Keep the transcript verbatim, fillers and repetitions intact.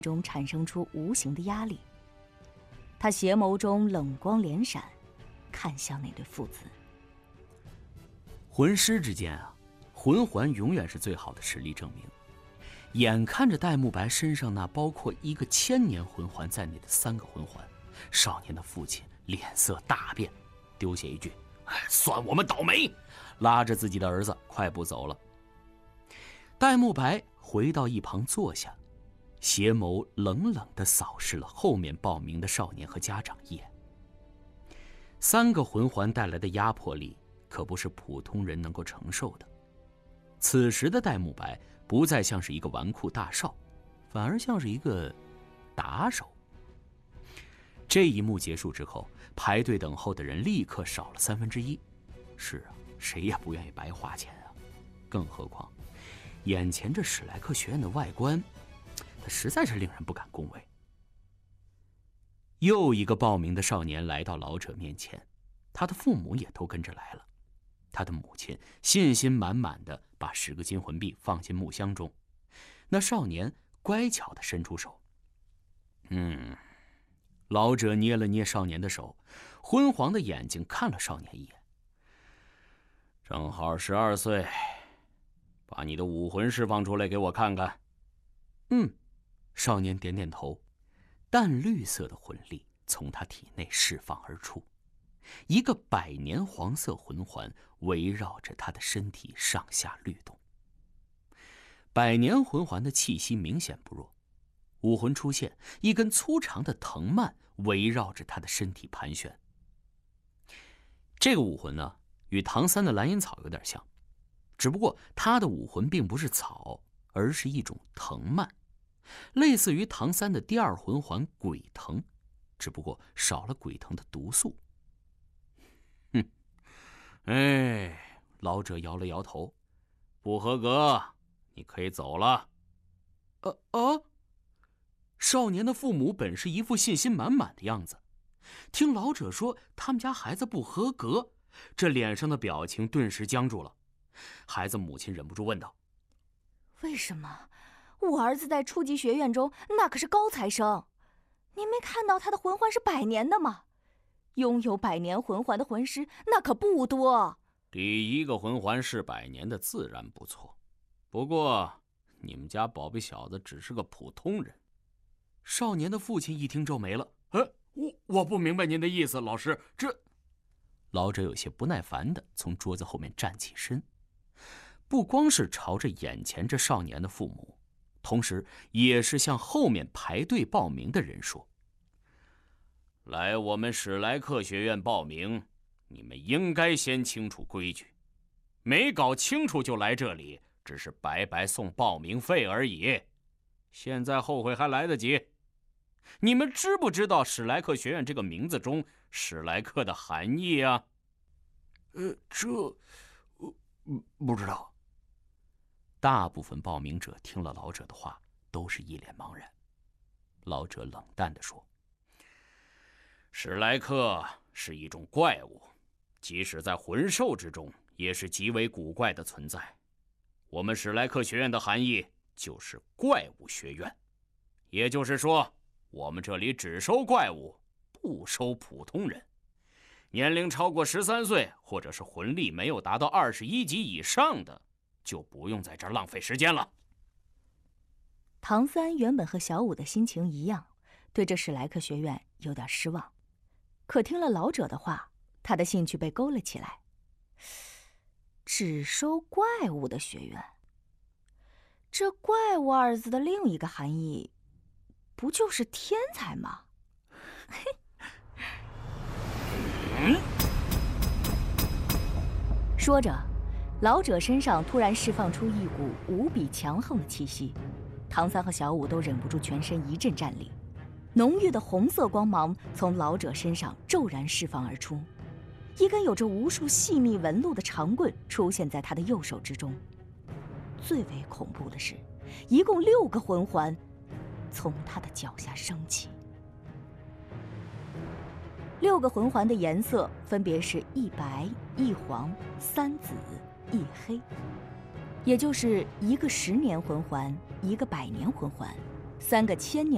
中产生出无形的压力。他斜眸中冷光连闪，看向那对父子。 魂师之间啊，魂环永远是最好的实力证明。眼看着戴沐白身上那包括一个千年魂环在内的三个魂环，少年的父亲脸色大变，丢下一句：“哎，算我们倒霉！”拉着自己的儿子快步走了。戴沐白回到一旁坐下，斜眸冷冷地扫视了后面报名的少年和家长一眼。三个魂环带来的压迫力可不是普通人能够承受的。此时的戴沐白不再像是一个纨绔大少，反而像是一个打手。这一幕结束之后，排队等候的人立刻少了三分之一。是啊，谁也不愿意白花钱啊。更何况眼前这史莱克学院的外观，它实在是令人不敢恭维。又一个报名的少年来到老者面前，他的父母也都跟着来了。他的母亲信心满满的把十个金魂币放进木箱中，那少年乖巧的伸出手。嗯，老者捏了捏少年的手，昏黄的眼睛看了少年一眼。正好十二岁，把你的武魂释放出来给我看看。嗯，少年点点头，淡绿色的魂力从他体内释放而出。一个百年黄色魂环围绕着他的身体上下律动。百年魂环的气息明显不弱，武魂出现，一根粗长的藤蔓围绕着他的身体盘旋。这个武魂呢，与唐三的蓝银草有点像，只不过他的武魂并不是草，而是一种藤蔓，类似于唐三的第二魂环鬼藤，只不过少了鬼藤的毒素。哼，哎，老者摇了摇头，不合格，你可以走了。呃啊！少年的父母本是一副信心满满的样子，听老者说他们家孩子不合格，这脸上的表情顿时僵住了。孩子母亲忍不住问道：“ 为什么？我儿子在初级学院中那可是高材生，您没看到他的魂环是百年的吗？拥有百年魂环的魂师那可不多。 第一个魂环是百年的自然不错，不过你们家宝贝小子只是个普通人。”少年的父亲一听皱眉了：“呃，我我不明白您的意思，老师，这……”老者有些不耐烦地从桌子后面站起身，不光是朝着眼前这少年的父母，同时也是向后面排队报名的人说：“来我们史莱克学院报名，你们应该先清楚规矩，没搞清楚就来这里，只是白白送报名费而已。现在后悔还来得及。你们知不知道史莱克学院这个名字中史莱克的含义啊？”呃，这……呃，不知道。大部分报名者听了老者的话，都是一脸茫然。老者冷淡地说：“史莱克是一种怪物，即使在魂兽之中，也是极为古怪的存在。我们史莱克学院的含义就是怪物学院，也就是说，我们这里只收怪物，不收普通人。年龄超过十三岁，或者是魂力没有达到二十一级以上的，就不用在这儿浪费时间了。” 唐三原本和小五的心情一样，对这史莱克学院有点失望，可听了老者的话，他的兴趣被勾了起来。只收怪物的学院，这怪物二字的另一个含义，不就是天才吗？说着，老者身上突然释放出一股无比强横的气息，唐三和小五都忍不住全身一阵战栗。浓郁的红色光芒从老者身上骤然释放而出，一根有着无数细密纹路的长棍出现在他的右手之中。最为恐怖的是，一共六个魂环从他的脚下升起。六个魂环的颜色分别是一白、一黄、三紫、一黑，也就是一个十年魂环，一个百年魂环，三个千年